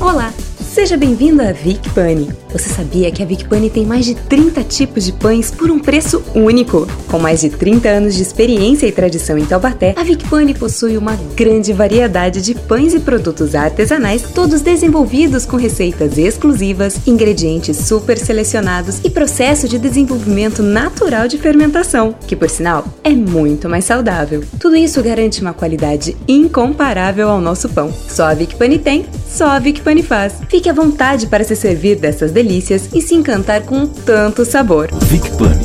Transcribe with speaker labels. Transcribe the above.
Speaker 1: Olá, seja bem-vindo à Vic Pane. Você sabia que a Vic Pane tem mais de 30 tipos de pães por um preço único? Com mais de 30 anos de experiência e tradição em Taubaté, a Vic Pane possui uma grande variedade de pães e produtos artesanais, todos desenvolvidos com receitas exclusivas, ingredientes super selecionados e processo de desenvolvimento natural de fermentação, que por sinal é muito mais saudável. Tudo isso garante uma qualidade incomparável ao nosso pão. Só a Vic Pane tem, só a Vic Pane faz. Fique à vontade para se servir dessas delícias e se encantar com tanto sabor.
Speaker 2: Vic Pane.